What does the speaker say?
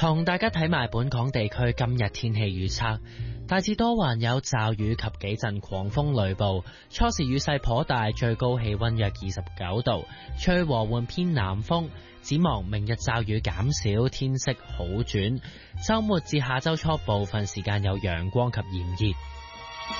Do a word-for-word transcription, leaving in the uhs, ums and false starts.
同大家睇埋本港地區今日天氣預測，大致多雲有驟雨及幾陣狂風雷暴，初時雨勢頗大，最高氣溫約二十九度，吹和緩偏南風。展望明日驟雨減少，天色好轉，週末至下週初部分時間有陽光及炎熱。